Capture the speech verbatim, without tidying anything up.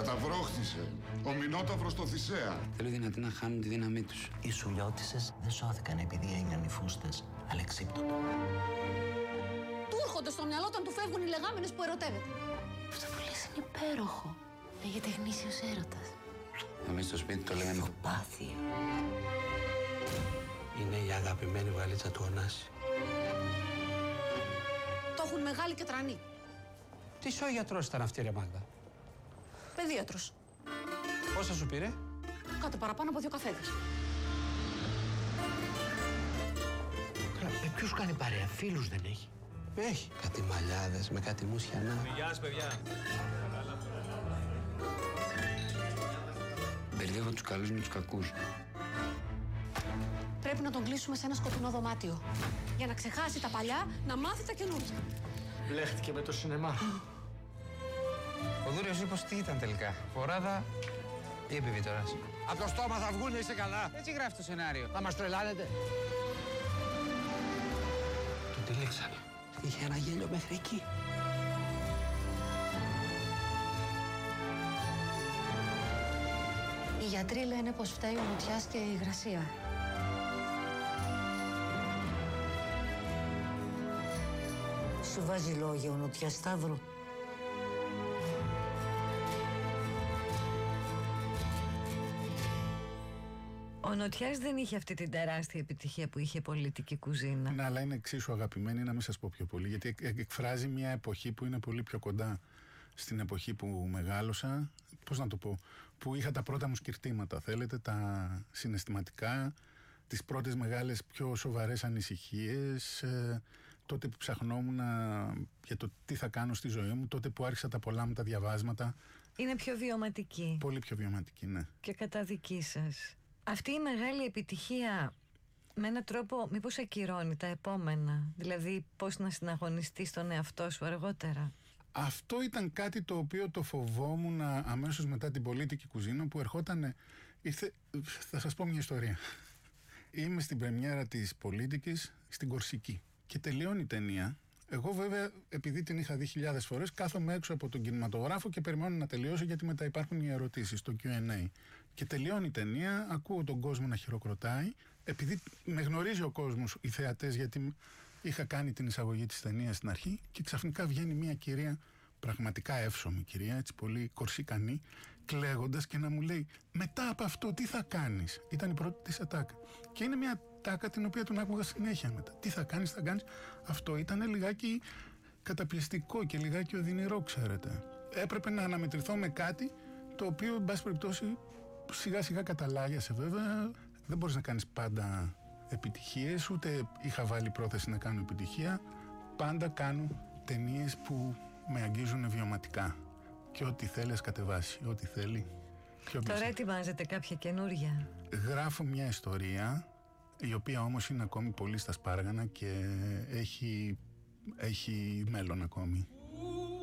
Καταβρόχτησε ο Μινόταυρος το Θησέα. Θέλω δυνατοί να χάνουν τη δύναμή τους. Οι Σουλιώτισσες δεν σώθηκαν επειδή έγιναν οι φούστες, αλλά εξύπτονται. Του έρχονται στο μυαλό όταν του φεύγουν οι λεγάμενες που ερωτεύεται. Αυτό που λες είναι υπέροχο. Λέγεται γνήσιος έρωτας. Εμείς στο σπίτι το λέγανε Φοπάθεια. Είναι η αγαπημένη βαλίτσα του Ωνάση. Το έχουν μεγάλη και τρανή. Τι σο γιατρός ήταν αυτή, ρε Μάγδα? Παιδίατρος. Πόσα σου πήρε? Κάτι παραπάνω από δύο καφέδες. Με ποιους κάνει παρέα, φίλους δεν έχει? Έχει. Κάτι μαλλιάδες με κάτι μουσιανά. Γεια σας, παιδιά. μπερδεύω τους καλούς με τους κακούς. Πρέπει να τον κλείσουμε σε ένα σκοτεινό δωμάτιο. Για να ξεχάσει τα παλιά, να μάθει τα καινούργια. Μπλέχτηκε με το σινεμά. Ο Δούριος είπος τι ήταν τελικά? Φοράδα ή επιβίτορας? Από το στόμα θα βγούνε, είσαι καλά? Έτσι γράφει το σενάριο. Θα μας τρελάνετε. Τον τυλίξανε. Είχε ένα γέλιο μέχρι εκεί. Οι γιατροί λένε πως φταίει ο Νοτιάς και η υγρασία. Σου βάζει λόγια ο Νοτιάς, Σταύρο? Ο Νοτιάς δεν είχε αυτή την τεράστια επιτυχία που είχε πολιτική κουζίνα. Ναι, αλλά είναι εξίσου αγαπημένη, να μην σας πω πιο πολύ, γιατί εκφράζει μια εποχή που είναι πολύ πιο κοντά στην εποχή που μεγάλωσα, πώς να το πω, που είχα τα πρώτα μου σκυρτήματα, θέλετε, τα συναισθηματικά, τις πρώτες μεγάλες πιο σοβαρές ανησυχίες, ε, τότε που ψαχνόμουν για το τι θα κάνω στη ζωή μου, τότε που άρχισα τα πολλά μου τα διαβάσματα. Είναι πιο βιωματική. Πολύ πιο βιωματική, ναι. Και κατά δική σας. Αυτή η μεγάλη επιτυχία με έναν τρόπο μήπως ακυρώνει τα επόμενα? Δηλαδή πώς να συναγωνιστείς τον εαυτό σου αργότερα? Αυτό ήταν κάτι το οποίο το φοβόμουν αμέσως μετά την πολίτικη κουζίνα, που ερχόταν, ήρθε, θα σας πω μια ιστορία. Είμαι στην πρεμιέρα της πολίτικης στην Κορσική και τελειώνει η ταινία. Εγώ βέβαια, επειδή την είχα δει χιλιάδες φορές, κάθομαι έξω από τον κινηματογράφο και περιμένω να τελειώσει, γιατί μετά υπάρχουν οι ερωτήσεις, το κιου εν έι. Και τελειώνει η ταινία, ακούω τον κόσμο να χειροκροτάει. Επειδή με γνωρίζει ο κόσμος, οι θεατές, γιατί είχα κάνει την εισαγωγή της ταινίας στην αρχή, και ξαφνικά βγαίνει μια κυρία, πραγματικά εύσωμη κυρία, έτσι πολύ κορσικανή, κλαίγοντας και να μου λέει: μετά από αυτό τι θα κάνεις? Ήταν η πρώτη της ατάκα. Και είναι μια τάκα την οποία τον άκουγα συνέχεια μετά. Τι θα κάνεις, θα κάνεις. Αυτό ήταν λιγάκι καταπιεστικό και λιγάκι οδυνηρό, ξέρετε. Έπρεπε να αναμετρηθώ με κάτι το οποίο, εν πάση περιπτώσει, σιγά σιγά καταλάγιασε βέβαια. Δεν μπορείς να κάνεις πάντα επιτυχίες, ούτε είχα βάλει πρόθεση να κάνω επιτυχία. Πάντα κάνω ταινίες που με αγγίζουν βιωματικά. Και ό,τι θέλει ας κατεβάσει, ό,τι θέλει. Τώρα ετοιμάζετε κάποια καινούρια? Γράφω μια ιστορία, η οποία όμως είναι ακόμη πολύ στα σπάργανα και έχει, έχει μέλλον ακόμη.